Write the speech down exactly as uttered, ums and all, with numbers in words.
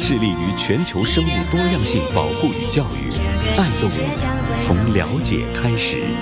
致力于全球生物多样性保护与教育，爱动物从了解开始。